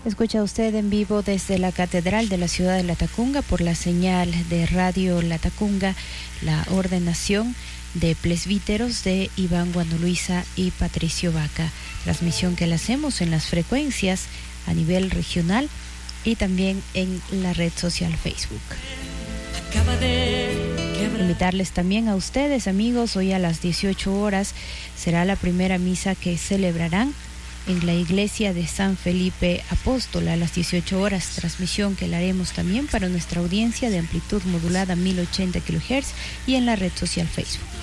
Escucha usted en vivo desde la Catedral de la Ciudad de Latacunga por la señal de Radio Latacunga, la ordenación de presbíteros de Iván Guanoluisa y Patricio Vaca. Transmisión que la hacemos en las frecuencias a nivel regional y también en la red social Facebook. Invitarles también a ustedes, amigos, hoy a las 18 horas será la primera misa que celebrarán en la iglesia de San Felipe Apóstol a las 18 horas, transmisión que la haremos también para nuestra audiencia de amplitud modulada 1080 kHz y en la red social Facebook.